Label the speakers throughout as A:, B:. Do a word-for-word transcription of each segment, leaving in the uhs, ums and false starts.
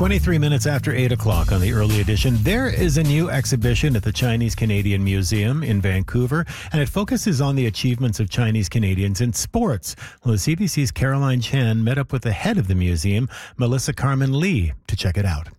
A: twenty-three minutes after eight o'clock on the early edition, there is a new exhibition at the Chinese Canadian Museum in Vancouver, and it focuses on the achievements of Chinese Canadians in sports. Well, the C B C's Caroline Chan met up with the head of the museum, Melissa Carmen Lee, to check it out.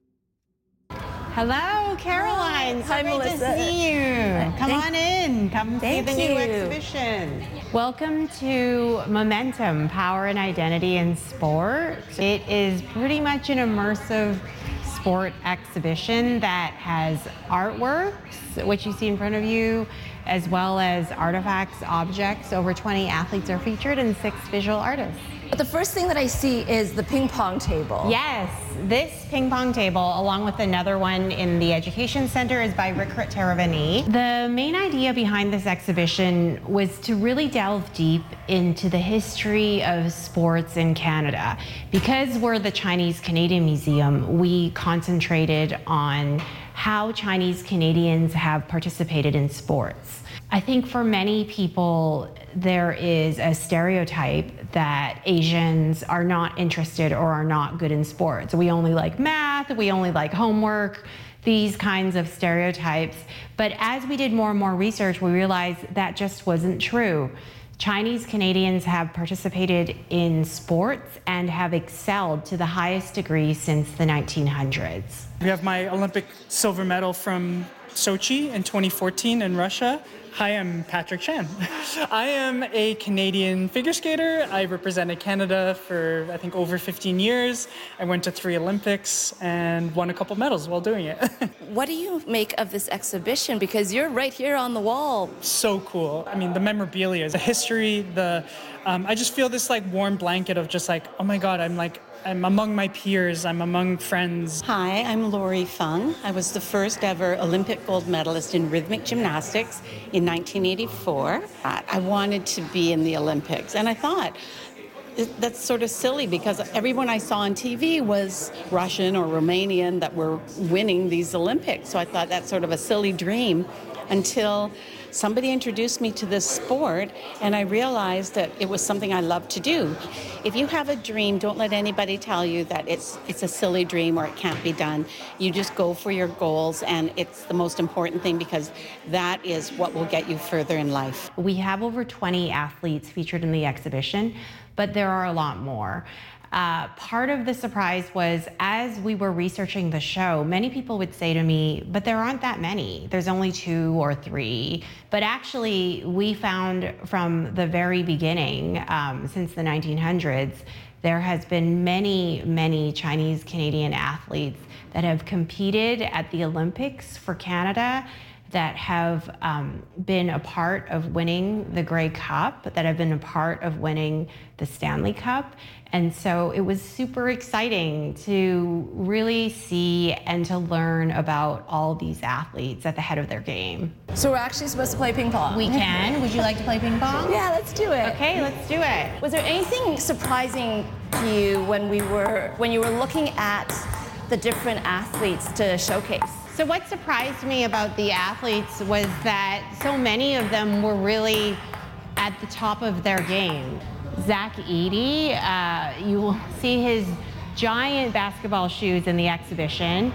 B: Hello, Caroline. So
C: Hi,
B: great
C: Melissa.
B: to see you. Come
C: Thank-
B: on in. Come see
C: Thank
B: the new
C: you.
B: exhibition. Welcome to Momentum, Power and Identity in Sport. It is pretty much an immersive sport exhibition that has artworks, which you see in front of you, as well as artifacts, objects. Over twenty athletes are featured and six visual artists.
C: But the first thing that I see is the ping pong table.
B: Yes, this ping pong table, along with another one in the Education Center, is by Rikrit Teravani. The main idea behind this exhibition was to really delve deep into the history of sports in Canada. Because we're the Chinese Canadian Museum, we concentrated on how Chinese Canadians have participated in sports. I think for many people, there is a stereotype that Asians are not interested or are not good in sports. We only like math, we only like homework, these kinds of stereotypes. But as we did more and more research, we realized that just wasn't true. Chinese Canadians have participated in sports and have excelled to the highest degree since the nineteen hundreds.
D: We have my Olympic silver medal from Sochi in twenty fourteen in Russia. Hi, I'm Patrick Chan. I am a Canadian figure skater. I represented Canada for, I think, over fifteen years. I went to three Olympics and won a couple medals while doing it.
C: What do you make of this exhibition? Because you're right here on the wall.
D: So cool. I mean, the memorabilia, the history, the, um, I just feel this like warm blanket of just like, oh my God, I'm like, I'm among my peers, I'm among friends.
E: Hi, I'm Lori Fung. I was the first ever Olympic gold medalist in rhythmic gymnastics in nineteen eighty-four. I wanted to be in the Olympics, and I thought, that's sort of silly because everyone I saw on T V was Russian or Romanian that were winning these Olympics. So I thought that's sort of a silly dream until somebody introduced me to this sport, and I realized that it was something I loved to do. If you have a dream, don't let anybody tell you that it's it's a silly dream or it can't be done. You just go for your goals, and it's the most important thing because that is what will get you further in life.
B: We have over twenty athletes featured in the exhibition, but there are a lot more. Uh, part of the surprise was as we were researching the show, many people would say to me, but there aren't that many. There's only two or three. But actually, we found from the very beginning, um, since the nineteen hundreds, there has been many, many Chinese Canadian athletes that have competed at the Olympics for Canada, that have um, been a part of winning the Grey Cup, that have been a part of winning the Stanley Cup. And so it was super exciting to really see and to learn about all these athletes at the head of their game.
C: So we're actually supposed to play ping pong.
B: We can. Would you like to play ping pong?
C: Yeah, let's do it.
B: Okay, let's do it.
C: Was there anything surprising to you when we were when you were looking at the different athletes to showcase?
B: So what surprised me about the athletes was that so many of them were really at the top of their game. Zach Edey, uh, you will see his giant basketball shoes in the exhibition,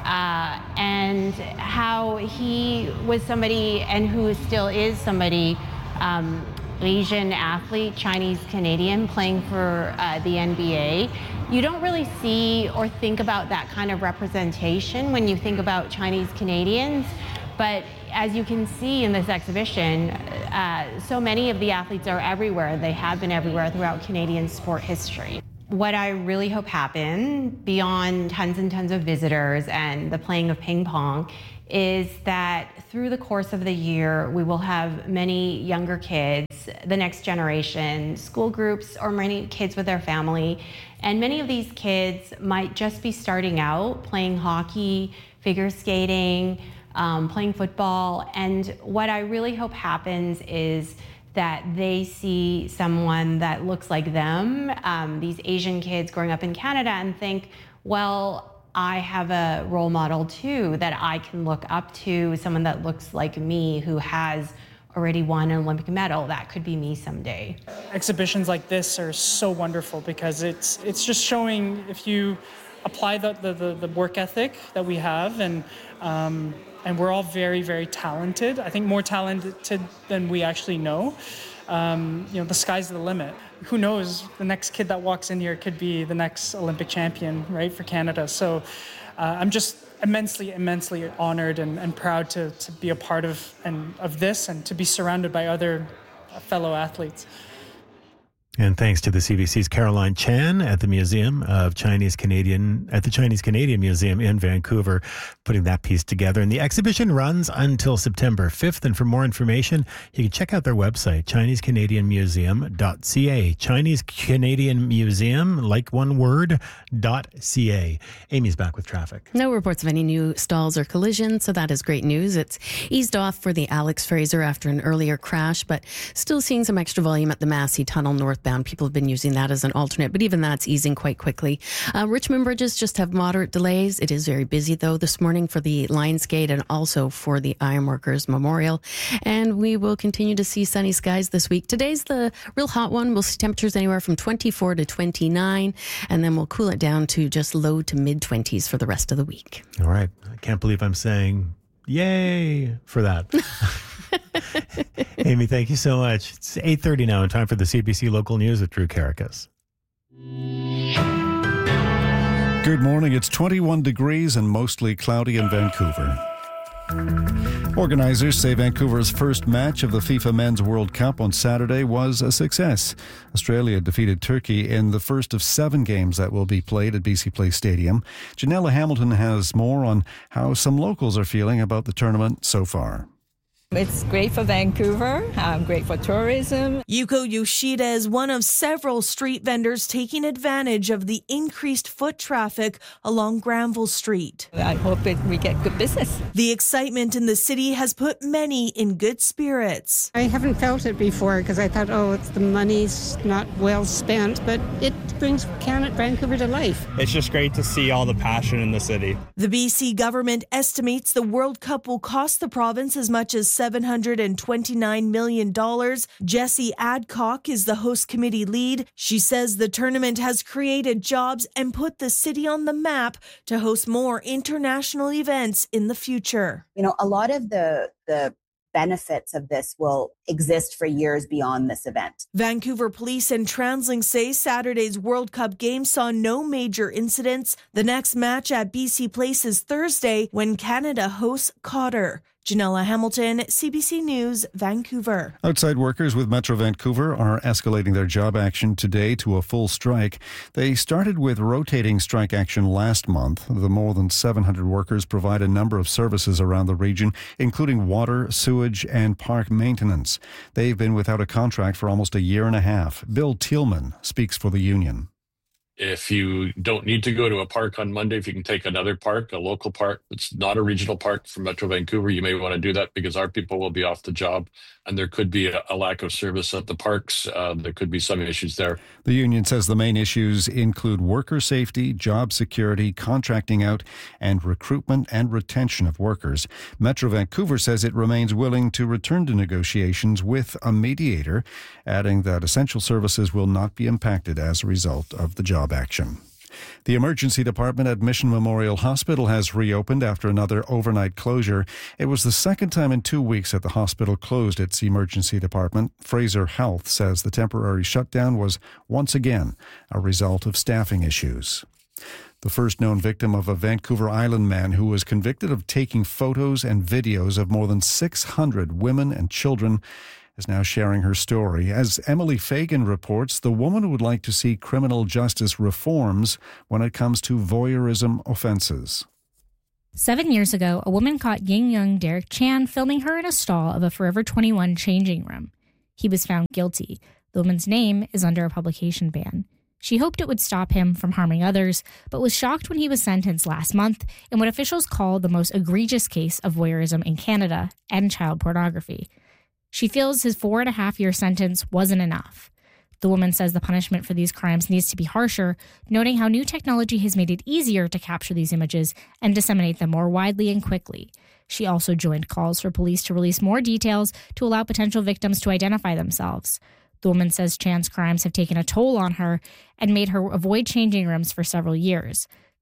B: uh, and how he was somebody, and who still is somebody, um, Asian athlete, Chinese Canadian, playing for uh, the N B A. You don't really see or think about that kind of representation when you think about Chinese Canadians, but as you can see in this exhibition, uh, so many of the athletes are everywhere. They have been everywhere throughout Canadian sport history. What I really hope happen, beyond tons and tons of visitors and the playing of ping pong, is that through the course of the year, we will have many younger kids, the next generation, school groups, or many kids with their family. And many of these kids might just be starting out playing hockey, figure skating, um, playing football. And what I really hope happens is that they see someone that looks like them, um, these Asian kids growing up in Canada, and think, well, I have a role model too that I can look up to, someone that looks like me who has already won an Olympic medal. That could be me someday.
D: Exhibitions like this are so wonderful because it's it's just showing, if you apply the, the, the, the work ethic that we have, and um, and we're all very, very talented. I think more talented than we actually know. Um, you know, the sky's the limit. Who knows? The next kid that walks in here could be the next Olympic champion, right, for Canada. So uh, I'm just immensely, immensely honored and, and proud to, to be a part of and of this and to be surrounded by other fellow athletes.
A: And thanks to the C B C's Caroline Chan at the Museum of Chinese Canadian, at the Chinese Canadian Museum in Vancouver, putting that piece together. And the exhibition runs until September fifth. And for more information, you can check out their website, chinese canadian museum dot c a. Chinese Canadian Museum, like one word, dot c a. Amy's back with traffic.
F: No reports of any new stalls or collisions, so that is great news. It's eased off for the Alex Fraser after an earlier crash, but still seeing some extra volume at the Massey Tunnel northbound. People have been using that as an alternate, but even that's easing quite quickly. Uh, Richmond bridges just have moderate delays. It is very busy, though, this morning for the Lionsgate and also for the Ironworkers Memorial. And we will continue to see sunny skies this week. Today's the real hot one. We'll see temperatures anywhere from twenty-four to twenty-nine, and then we'll cool it down to just low to mid-twenties for the rest of the week.
A: All right. I can't believe I'm saying yay for that. Amy, thank you so much. It's eight thirty now and time for the C B C Local News with Drew Karakas.
G: Good morning. It's twenty-one degrees and mostly cloudy in Vancouver. Organisers say Vancouver's first match of the FIFA Men's World Cup on Saturday was a success. Australia defeated Turkey in the first of seven games that will be played at B C Place Stadium. Janella Hamilton has more on how some locals are feeling about the tournament so far.
H: It's great for Vancouver, um, great for tourism.
I: Yuko Yoshida is one of several street vendors taking advantage of the increased foot traffic along Granville Street.
H: I hope that we get good business.
I: The excitement in the city has put many in good spirits.
J: I haven't felt it before because I thought, oh, it's the money's not well spent, but it brings Canada, Vancouver to life.
K: It's just great to see all the passion in the city.
I: The B C government estimates the World Cup will cost the province as much as seven hundred twenty-nine million dollars. Jessie Adcock is the host committee lead. She says the tournament has created jobs and put the city on the map to host more international events in the future.
L: You know, a lot of the the benefits of this will exist for years beyond this event.
I: Vancouver Police and TransLink say Saturday's World Cup game saw no major incidents. The next match at B C Place is Thursday when Canada hosts Qatar. Janella Hamilton, C B C News, Vancouver.
G: Outside workers with Metro Vancouver are escalating their job action today to a full strike. They started with rotating strike action last month. The more than seven hundred workers provide a number of services around the region, including water, sewage, and park maintenance. They've been without a contract for almost a year and a half. Bill Thielman speaks for the union.
M: If you don't need to go to a park on Monday, if you can take another park, a local park, it's not a regional park from Metro Vancouver, you may want to do that because our people will be off the job and there could be a, a lack of service at the parks. Uh, there could be some issues there.
G: The union says the main issues include worker safety, job security, contracting out, and recruitment and retention of workers. Metro Vancouver says it remains willing to return to negotiations with a mediator, adding that essential services will not be impacted as a result of the job action. The emergency department at Mission Memorial Hospital has reopened after another overnight closure. It was the second time in two weeks that the hospital closed its emergency department. Fraser Health says the temporary shutdown was once again a result of staffing issues. The first known victim of a Vancouver Island man who was convicted of taking photos and videos of more than six hundred women and children is now sharing her story. As Emily Fagan reports, the woman would like to see criminal justice reforms when it comes to voyeurism offenses.
N: Seven years ago, a woman caught Ying Young Derek Chan filming her in a stall of a Forever twenty-one changing room. He was found guilty. The woman's name is under a publication ban. She hoped it would stop him from harming others, but was shocked when he was sentenced last month in what officials call the most egregious case of voyeurism in Canada and child pornography. She feels his four and a half year sentence wasn't enough. The woman says the punishment for these crimes needs to be harsher, noting how new technology has made it easier to capture these images and disseminate them more widely and quickly. She also joined calls for police to release more details to allow potential victims to identify themselves. The woman says Chan's crimes have taken a toll on her and made her avoid changing rooms for several years.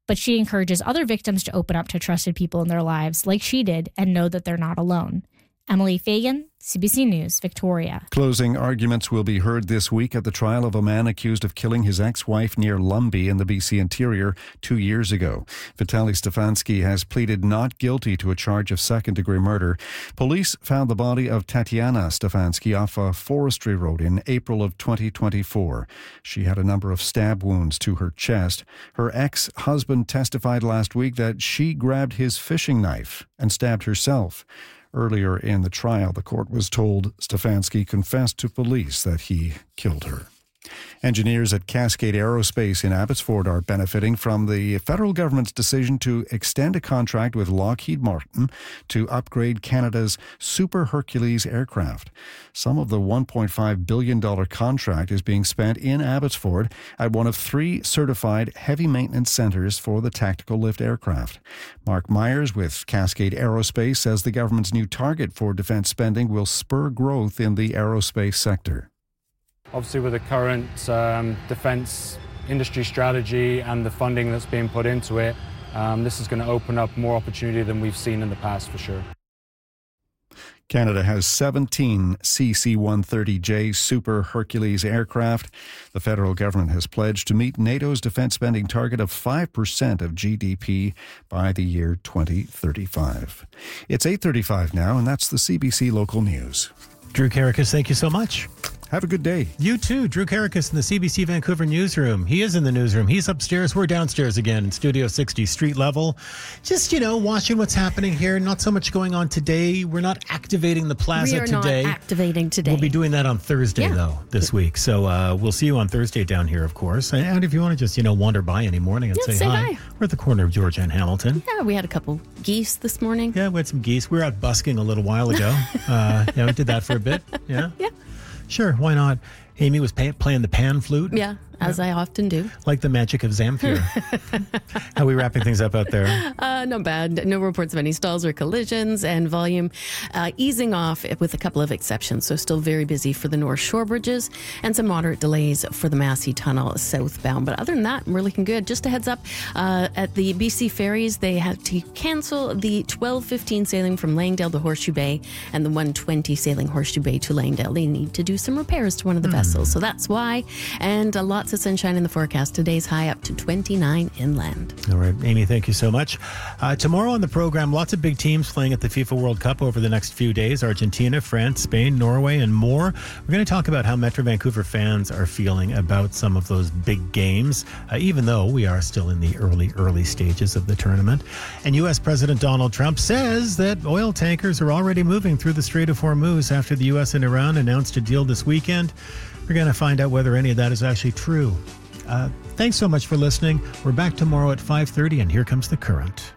N: But she encourages other victims to open up to trusted people in their lives like she did and know that they're not alone. Emily Fagan, C B C News, Victoria.
G: Closing arguments will be heard this week at the trial of a man accused of killing his ex-wife near Lumby in the B C interior two years ago. Vitaly Stefanski has pleaded not guilty to a charge of second-degree murder. Police found the body of Tatiana Stefanski off a forestry road in April of twenty twenty-four. She had a number of stab wounds to her chest. Her ex-husband testified last week that she grabbed his fishing knife and stabbed herself. Earlier in the trial, the court was told Stefanski confessed to police that he killed her. Engineers at Cascade Aerospace in Abbotsford are benefiting from the federal government's decision to extend a contract with Lockheed Martin to upgrade Canada's Super Hercules aircraft. Some of the one point five billion dollars contract is being spent in Abbotsford at one of three certified heavy maintenance centres for the tactical lift aircraft. Mark Myers with Cascade Aerospace says the government's new target for defence spending will spur growth in the aerospace sector.
K: Obviously, with the current um, defence industry strategy and the funding that's being put into it, um, this is going to open up more opportunity than we've seen in the past for sure.
G: Canada has seventeen C C one thirty J Super Hercules aircraft. The federal government has pledged to meet NATO's defence spending target of five percent of G D P by the year twenty thirty-five. It's eight thirty-five now, and that's the C B C Local News.
A: Drew Karakis, thank you so much.
G: Have a good day.
A: You too. Drew Karakis in the C B C Vancouver newsroom. He is in the newsroom. He's upstairs. We're downstairs again in Studio sixty, street level. Just, you know, watching what's happening here. Not so much going on today. We're not activating the plaza
F: we are
A: today.
F: Not activating today.
A: We'll be doing that on Thursday,
F: yeah.
A: though, this week. So uh, we'll see you on Thursday down here, of course. And if you want to just, you know, wander by any morning and
F: yeah,
A: say,
F: say
A: hi.
F: hi.
A: We're at the corner of George and Hamilton.
F: Yeah, we had a couple geese this morning.
A: Yeah, we had some geese. We were out busking a little while ago. uh, yeah, we did that for a bit. Yeah.
F: Yeah.
A: Sure, why not? Amy was pay- playing the pan flute.
F: Yeah, as yeah. I often do.
A: Like the magic of Zamfir. How are we wrapping things up out there?
F: Uh, not bad. No reports of any stalls or collisions, and volume uh, easing off with a couple of exceptions. So still very busy for the North Shore bridges and some moderate delays for the Massey Tunnel southbound. But other than that, we're looking good. Just a heads up, uh, at the B C ferries, they had to cancel the twelve fifteen sailing from Langdale to Horseshoe Bay and the one twenty sailing Horseshoe Bay to Langdale. They need to do some repairs to one of the mm. vessels. So that's why. And uh, lots of sunshine in the forecast. Today's high up to twenty-nine inland.
A: All right, Amy, thank you so much. Uh, tomorrow on the program, lots of big teams playing at the FIFA World Cup over the next few days. Argentina, France, Spain, Norway, and more. We're going to talk about how Metro Vancouver fans are feeling about some of those big games, uh, even though we are still in the early, early stages of the tournament. And U S President Donald Trump says that oil tankers are already moving through the Strait of Hormuz after the U S and Iran announced a deal this weekend. We're going to find out whether any of that is actually true. Uh, thanks so much for listening. We're back tomorrow at five thirty, and here comes The Current.